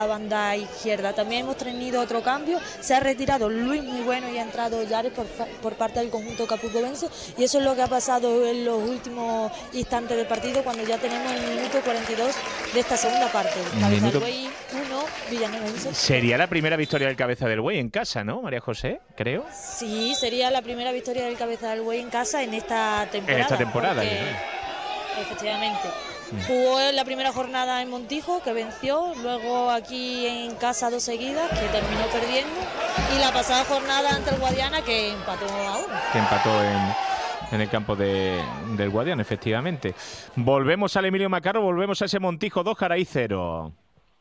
banda izquierda. También hemos tenido otro cambio, se ha retirado Luis muy bueno y ha entrado Yares por parte del conjunto capuzcovense, y eso es lo que ha pasado en los últimos instantes del partido, cuando ya tenemos el minuto 42 de esta segunda parte. Cabeza del Buey 1, Villanovense. Sería la primera victoria del Cabeza del Buey en casa, ¿no, María José? Creo. Sí, sería la primera victoria del Cabeza del Buey en casa en esta temporada. En esta temporada, efectivamente. Jugó en la primera jornada en Montijo, que venció, luego aquí en casa 2 seguidas, que terminó perdiendo, y la pasada jornada ante el Guadiana, que empató a 1. Que empató en el campo del Guadiana, efectivamente. Volvemos al Emilio Macarro, volvemos a ese Montijo 2, Jaraíz 0.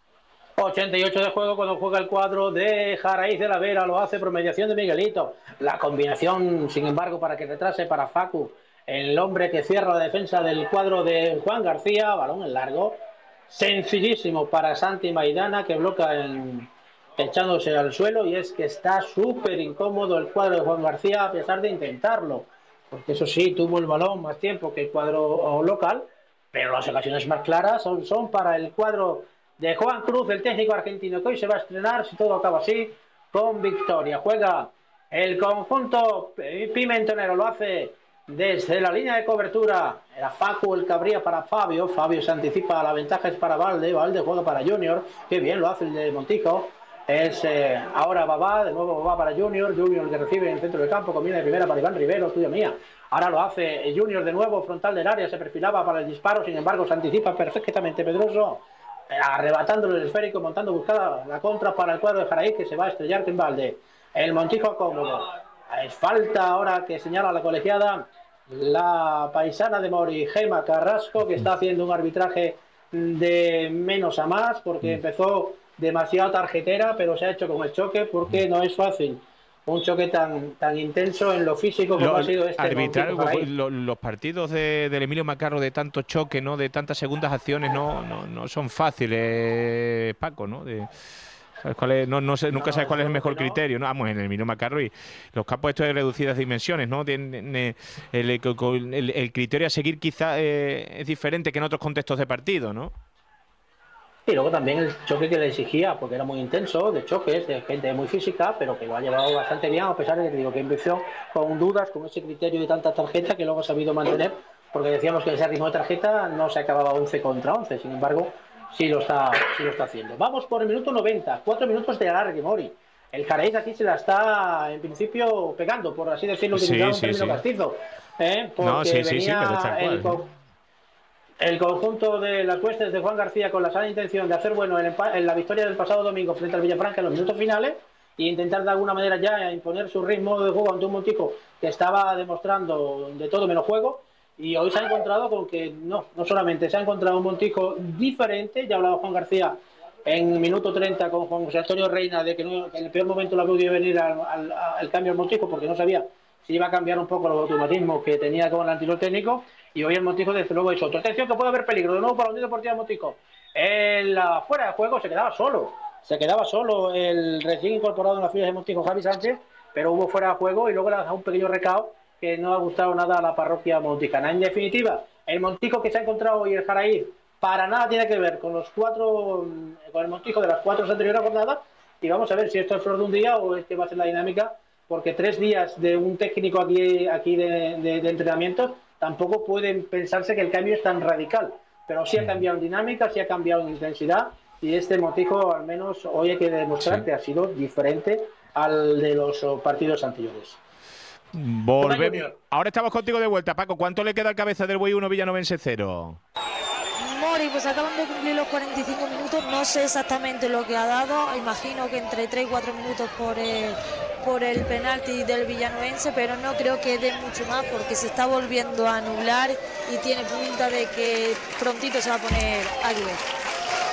88 de juego cuando juega el cuadro de Jaraíz de la Vera, lo hace por mediación de Miguelito. La combinación, sin embargo, para que retrase para Facu, el hombre que cierra la defensa del cuadro de Juan García, balón en largo, sencillísimo para Santi Maidana, que bloquea echándose al suelo, y es que está súper incómodo el cuadro de Juan García a pesar de intentarlo, porque eso sí, tuvo el balón más tiempo que el cuadro local, pero las ocasiones más claras son para el cuadro de Juan Cruz, el técnico argentino, que hoy se va a estrenar, si todo acaba así, con victoria. Juega el conjunto pimentonero, lo hace desde la línea de cobertura. Era Facu el que abría para Fabio. Fabio se anticipa, la ventaja es para Valde. Valde juega para Junior. Qué bien lo hace el de Montijo. Es ahora Babá, de nuevo Babá para Junior. Junior que recibe en el centro del campo. Combina de primera para Iván Rivero, tuya mía. Ahora lo hace Junior de nuevo, frontal del área. Se perfilaba para el disparo. Sin embargo, se anticipa perfectamente Pedroso, arrebatándole el esférico, montando buscada la contra para el cuadro de Jaraíz, que se va a estrellar con Valde. El Montijo cómodo. Es falta ahora que señala la colegiada la paisana de Mori, Gema Carrasco, que está haciendo un arbitraje de menos a más, porque empezó demasiado tarjetera, pero se ha hecho con el choque, porque no es fácil un choque tan intenso en lo físico como ha sido este. Arbitrar los partidos del Emilio Macarro de tanto choque, ¿no?, de tantas segundas acciones, no son fáciles, Paco, ¿no? ¿Sabes cuál es? Nunca sabes cuál es el mejor criterio, ¿no? Vamos, en el Emilio Macarro y los campos estos de reducidas dimensiones, ¿no? El criterio a seguir quizá es diferente que en otros contextos de partido, ¿no? Y luego también el choque que le exigía, porque era muy intenso, de choques, de gente muy física, pero que lo ha llevado bastante bien, a pesar de que digo que empezó con dudas, con ese criterio de tanta tarjeta que luego ha sabido mantener, porque decíamos que ese ritmo de tarjeta no se acababa 11 contra 11, sin embargo, sí lo está haciendo. Vamos por el minuto 90, 4 minutos de alargue, Mori. El Jaraíz aquí se la está, en principio, pegando, por así decirlo, utilizando un término castizo. Porque venía el conjunto de las huestes de Juan García con la sana intención de hacer bueno en la victoria del pasado domingo frente al Villafranca en los minutos finales, e intentar de alguna manera ya imponer su ritmo de juego ante un Montijo que estaba demostrando de todo menos juego. Y hoy se ha encontrado con que no solamente se ha encontrado un Montijo diferente. Ya hablaba Juan García en minuto 30 con Juan José Antonio Reina de que en el peor momento la podía venir al cambio al Montijo, porque no sabía si iba a cambiar un poco los automatismos que tenía con el anterior técnico. Y hoy el Montijo desde luego hizo otra atención, que puede haber peligro de nuevo para la Unión Deportiva Montijo. Fuera de juego se quedaba solo el recién incorporado en las filas de Montijo, Javi Sánchez, pero hubo fuera de juego y luego le ha dejado un pequeño recao que no ha gustado nada a la parroquia monticana. En definitiva, el Montijo que se ha encontrado hoy el Jaraíz para nada tiene que ver con el Montijo de las 4 anteriores jornadas, y vamos a ver si esto es flor de un día o es que va a ser la dinámica, porque 3 días de un técnico aquí de entrenamiento tampoco pueden pensarse que el cambio es tan radical, pero sí ha cambiado en dinámica, sí ha cambiado en intensidad, y este Montijo al menos hoy hay que demostrar que ha sido diferente al de los partidos anteriores. Volvemos. Ahora estamos contigo de vuelta, Paco. ¿Cuánto le queda al Cabeza del Buey 1, Villanovense 0? Mori, pues acaban de cumplir los 45 minutos, no sé exactamente lo que ha dado, imagino que entre 3 y 4 minutos por el penalti del Villanovense, pero no creo que dé mucho más porque se está volviendo a nublar y tiene pinta de que prontito se va a poner a llover.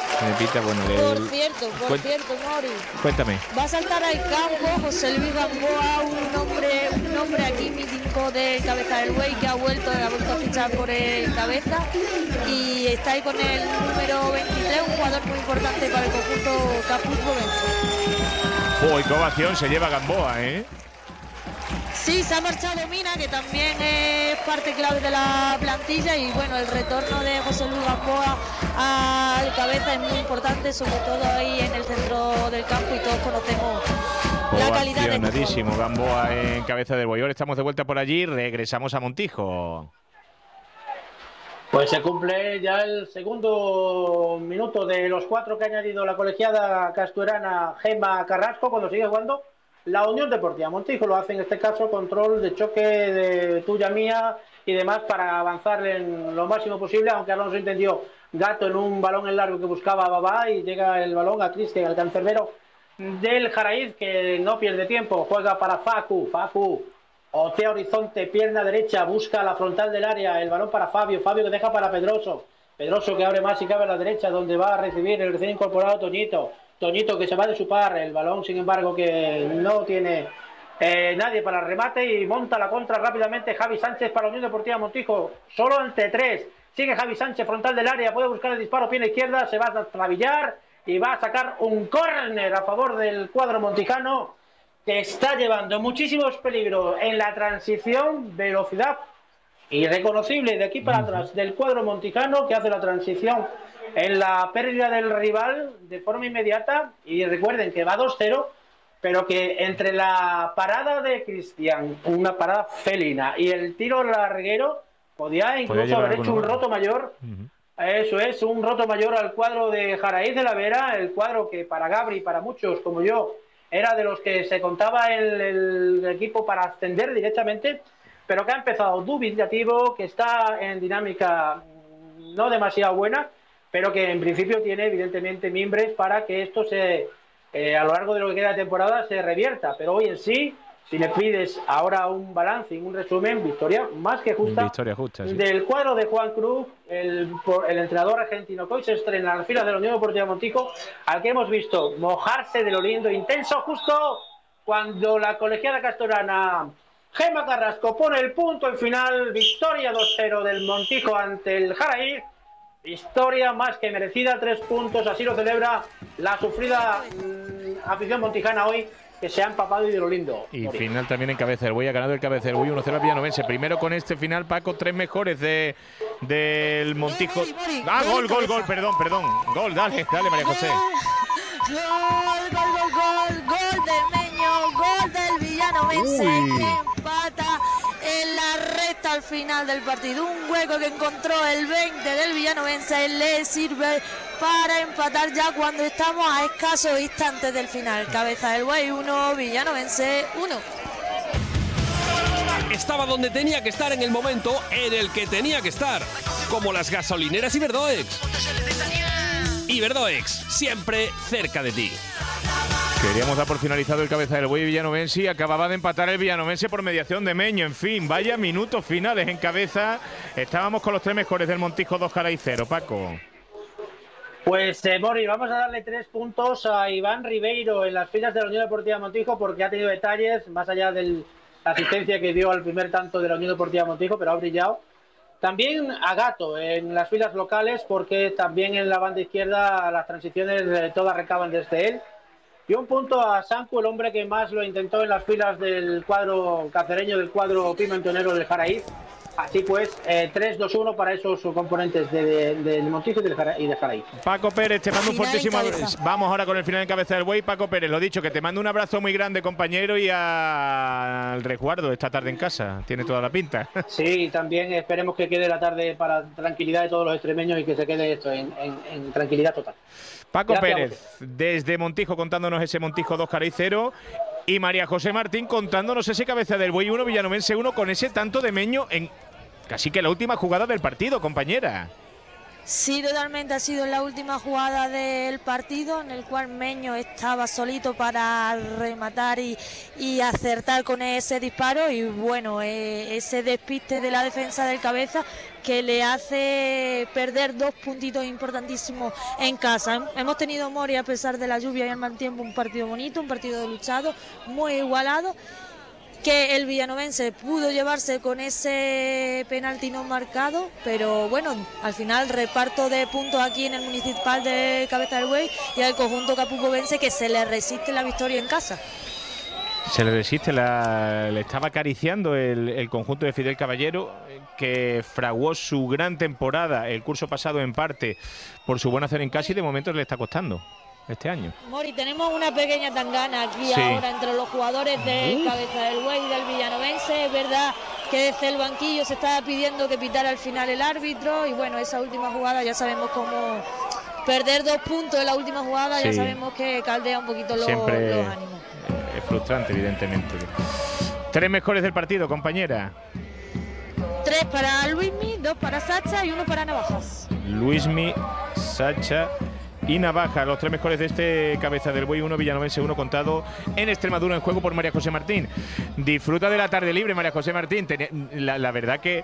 Por cierto, Mori. Cuéntame. Va a saltar al campo José Luis Gamboa, un nombre aquí mítico del Cabeza del Buey, que ha vuelto a fichar por el Cabeza y está ahí con el número 23, un jugador muy importante para el conjunto capuzcovense. ¡Uy, qué ovación se lleva Gamboa, eh! Sí, se ha marchado Mina, que también es parte clave de la plantilla, y bueno, el retorno de José Luis Gamboa al cabeza es muy importante, sobre todo ahí en el centro del campo, y todos conocemos la calidad de Accionadísimo Gamboa en cabeza del Boy. Estamos de vuelta por allí, regresamos a Montijo. Pues se cumple ya el segundo minuto de los 4 que ha añadido la colegiada castuerana Gemma Carrasco cuando sigue jugando la Unión Deportiva Montijo. Lo hace en este caso control de choque de tuya mía y demás para avanzar en lo máximo posible, aunque Alonso entendió Gato en un balón en largo que buscaba a Babá, y llega el balón a Cristian, el cancerbero del Jaraíz, que no pierde tiempo, juega para Facu, Otea horizonte, pierna derecha, busca la frontal del área, el balón para Fabio que deja para Pedroso que abre más y cabe a la derecha, donde va a recibir el recién incorporado Toñito que se va de su par, el balón sin embargo que no tiene nadie para el remate, y monta la contra rápidamente Javi Sánchez para la Unión Deportiva Montijo, solo entre 3, sigue Javi Sánchez, frontal del área, puede buscar el disparo, pierna izquierda, se va a trabillar y va a sacar un córner a favor del cuadro montijano, que está llevando muchísimos peligros en la transición, velocidad irreconocible de aquí para atrás del cuadro montijano, que hace la transición en la pérdida del rival de forma inmediata, y recuerden que va 2-0, pero que entre la parada de Cristian, una parada felina, y el tiro larguero, podía incluso haber hecho un roto mayor. Eso es, un roto mayor al cuadro de Jaraíz de la Vera, el cuadro que para Gabri, para muchos como yo, era de los que se contaba el equipo para ascender directamente, pero que ha empezado dubitativo, que está en dinámica no demasiado buena, pero que en principio tiene evidentemente mimbres para que esto a lo largo de lo que queda de temporada se revierta. Pero hoy en sí, si le pides ahora un balance y un resumen, victoria más que justa, sí, del cuadro de Juan Cruz, el entrenador argentino que hoy se estrena en las filas de la Unión Deportiva Montijo, al que hemos visto mojarse de lo lindo, intenso, justo cuando la colegiada castorana Gemma Carrasco pone el punto en final. Victoria 2-0 del Montijo ante el Jaraíz, historia más que merecida, 3 puntos, así lo celebra la sufrida afición montijana hoy, que se ha empapado y de lo lindo. Y final también en Cabeza del Buey, ha ganado el Cabeza del Buey 1-0 al Villanovense. Primero con este final, Paco, 3 mejores del Montijo. Ah, gol, perdón. Gol, dale, María José. Gol de Meño, gol del Villanovense, que empata en la recta al final del partido. Un hueco que encontró el 20 del Villanovense le sirve para empatar ya cuando estamos a escasos instantes del final. Cabeza del Buey 1, Villanovense 1. Estaba donde tenía que estar en el momento en el que tenía que estar, como las gasolineras Iberdoex. Iberdoex, siempre cerca de ti. Queríamos dar por finalizado el Cabeza del Buey Villanovense y acababa de empatar el Villanovense por mediación de Meño. En fin, vaya minutos finales en Cabeza. Estábamos con los 3 mejores del Montijo, 2 Jaraíz 0, Paco. Pues, Mori, vamos a darle 3 puntos a Iván Ribeiro en las filas de la Unión Deportiva Montijo, porque ha tenido detalles, más allá de la asistencia que dio al primer tanto de la Unión Deportiva Montijo, pero ha brillado. También a Gato en las filas locales, porque también en la banda izquierda las transiciones todas recaban desde él. Y un punto a Sancu, el hombre que más lo intentó en las filas del cuadro cacereño, del cuadro pimentonero del Jaraíz. Así pues, 3-2-1 para esos componentes del Montijo y de Jaraíz. Paco Pérez, te mando un fortísimo abrazo. Vamos ahora con el final en Cabeza del Buey. Paco Pérez, lo dicho, que te mando un abrazo muy grande, compañero, y al resguardo esta tarde en casa. Tiene toda la pinta. Sí, también esperemos que quede la tarde para tranquilidad de todos los extremeños y que se quede esto en tranquilidad total. Paco Pérez, desde Montijo, contándonos ese Montijo 2 Jaraíz 0. Y María José Martín contándonos ese Cabeza del Buey 1 Villanovense 1 con ese tanto de Meño en casi que la última jugada del partido, compañera. Sí, totalmente, ha sido la última jugada del partido, en el cual Meño estaba solito para rematar y acertar con ese disparo, y bueno, ese despiste de la defensa del Cabeza que le hace perder 2 puntitos importantísimos en casa. Hemos tenido, Mori, a pesar de la lluvia y el mal tiempo, un partido bonito, un partido luchado, muy igualado, que el Villanovense pudo llevarse con ese penalti no marcado, pero bueno, al final reparto de puntos aquí en el municipal de Cabeza del Buey y al conjunto capucovense, que se le resiste la victoria en casa. Se le resiste, le estaba acariciando el conjunto de Fidel Caballero, que fraguó su gran temporada el curso pasado en parte por su buen hacer en casa y de momento le está costando este año. Mori, tenemos una pequeña tangana aquí ahora entre los jugadores del Cabeza del Buey y del Villanovense. Es verdad que desde el banquillo se estaba pidiendo que pitara al final el árbitro y bueno, esa última jugada ya sabemos cómo perder 2 puntos en la última jugada, ya sabemos que caldea un poquito los ánimos. Es frustrante, evidentemente. 3 mejores del partido, compañera. 3 para Luismi, 2 para Sacha y 1 para Navajas. Luismi, Sacha y Navaja, los 3 mejores de este Cabeza del Buey, 1 Villanovense, 1 contado en Extremadura, en juego por María José Martín. Disfruta de la tarde libre, María José Martín. La verdad que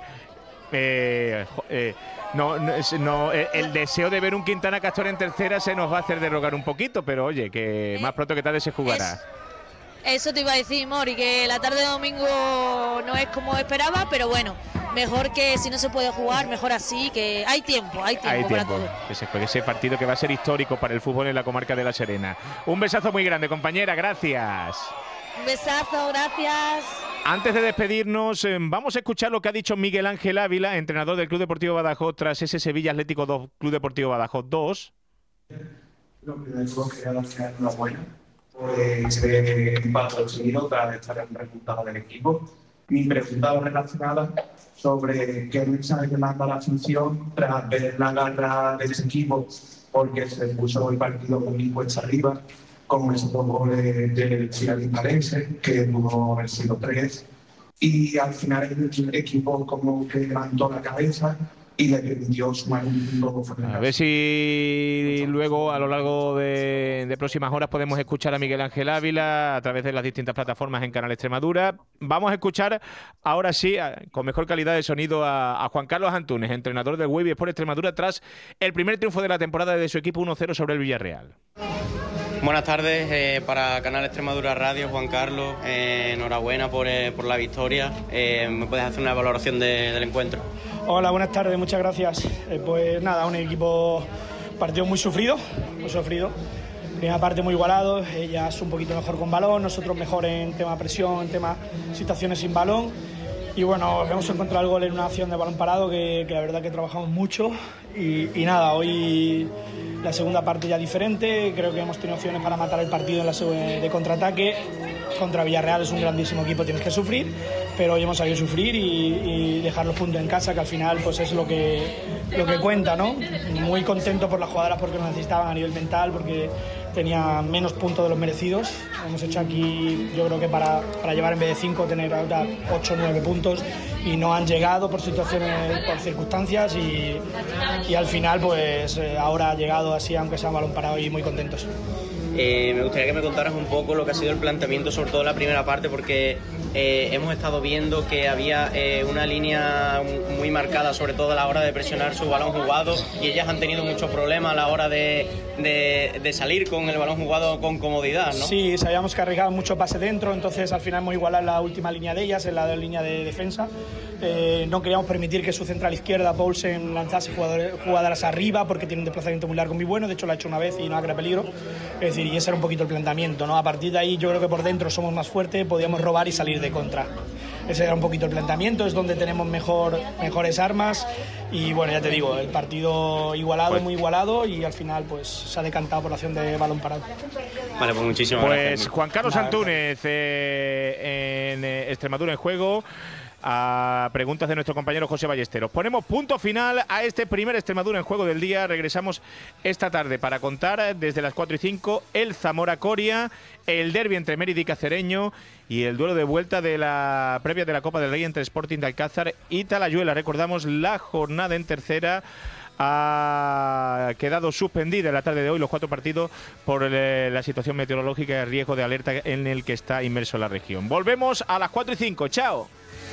el deseo de ver un Quintana Castor en tercera se nos va a hacer derrogar un poquito, pero oye, que más pronto que tarde se jugará. Eso te iba a decir, Mori, que la tarde de domingo no es como esperaba, pero bueno, mejor que si no se puede jugar, mejor así, que hay tiempo para todo. Que se juegue ese partido que va a ser histórico para el fútbol en la comarca de La Serena. Un besazo muy grande, compañera, gracias. Un besazo, gracias. Antes de despedirnos, vamos a escuchar lo que ha dicho Miguel Ángel Ávila, entrenador del Club Deportivo Badajoz, tras ese Sevilla Atlético 2, Club Deportivo Badajoz 2. Lo primero que quería dar enhorabuena por ese empate conseguido tras estar en el resultado del equipo. Mi pregunta relacionada sobre qué mensaje que manda la afición tras ver la garra de ese equipo, porque se puso el partido con 5 arriba, con esos 2 goles del Ciudad-Valencia, que pudo haber sido 3, y al final el equipo como que levantó la cabeza y le permitió sumar un punto. A ver si luego a lo largo de próximas horas podemos escuchar a Miguel Ángel Ávila a través de las distintas plataformas en Canal Extremadura. Vamos a escuchar ahora sí, con mejor calidad de sonido, a Juan Carlos Antúnez, entrenador del Wavy Sport Extremadura, tras el primer triunfo de la temporada de su equipo 1-0 sobre el Villarreal. Buenas tardes para Canal Extremadura Radio, Juan Carlos, enhorabuena por la victoria. ¿Me puedes hacer una valoración del encuentro? Hola, buenas tardes, muchas gracias. Pues nada, un equipo, partido muy sufrido. Primera parte muy igualado, ellas un poquito mejor con balón, nosotros mejor en tema presión, en tema situaciones sin balón. Y bueno, hemos encontrado el gol en una acción de balón parado que la verdad que trabajamos mucho. Y nada, hoy la segunda parte ya diferente, creo que hemos tenido opciones para matar el partido en la de contraataque. Contra Villarreal es un grandísimo equipo, tienes que sufrir, pero hoy hemos sabido sufrir y dejar los puntos en casa, que al final pues es lo que cuenta, ¿no? Muy contento por las jugadoras porque nos necesitaban a nivel mental, porque tenía menos puntos de los merecidos. Hemos hecho aquí, yo creo que para llevar en vez de 5, tener ahora 8 o 9 puntos, y no han llegado por situaciones, por circunstancias, y al final pues ahora ha llegado así, aunque sea un balón parado, y muy contentos. Me gustaría que me contaras un poco lo que ha sido el planteamiento, sobre todo en la primera parte, porque hemos estado viendo que había una línea muy marcada, sobre todo a la hora de presionar su balón jugado, y ellas han tenido muchos problemas a la hora de salir con el balón jugado con comodidad, ¿no? Sí, sabíamos que arriesgaba mucho pase dentro, entonces al final hemos igualado la última línea de ellas, en la línea de defensa. No queríamos permitir que su central izquierda, Paulsen, lanzase jugadoras arriba, porque tiene un desplazamiento muy largo muy bueno. De hecho, lo ha hecho una vez y no ha creado peligro. Es decir, y ese era un poquito el planteamiento, ¿no? A partir de ahí yo creo que por dentro somos más fuertes, podíamos robar y salir de contra. Ese era un poquito el planteamiento, es donde tenemos mejores armas. Y bueno, ya te digo, el partido igualado, muy igualado, y al final pues se ha decantado por la acción de balón parado. Vale, pues muchísimas gracias. Juan Carlos Antúnez, en Extremadura en juego. A preguntas de nuestro compañero José Ballesteros. Ponemos punto final a este primer Extremadura en juego del día. Regresamos esta tarde para contar desde las 4:05 el Zamora-Coria, el derbi entre Mérida y Cacereño y el duelo de vuelta de la previa de la Copa del Rey entre Sporting de Alcázar y Talayuela. Recordamos, la jornada en tercera ha quedado suspendida en la tarde de hoy, los 4 partidos, por la situación meteorológica y el riesgo de alerta en el que está inmerso la región. Volvemos a las 4:05. ¡Chao!